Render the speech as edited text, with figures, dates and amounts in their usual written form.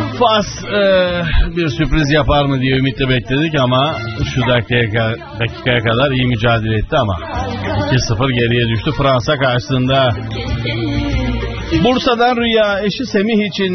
Fas bir sürpriz yapar mı diye ümitle bekledik ama şu dakikaya kadar iyi mücadele etti ama 2-0 geriye düştü Fransa karşısında. Bursa'dan Rüya eşi Semih için